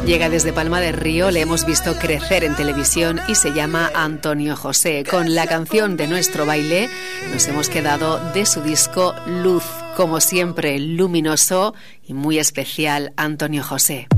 Llega desde Palma del Río, le hemos visto crecer en televisión y se llama Antonio José. Con la canción de Nuestro Baile nos hemos quedado de su disco Luz. Como siempre, luminoso y muy especial Antonio José.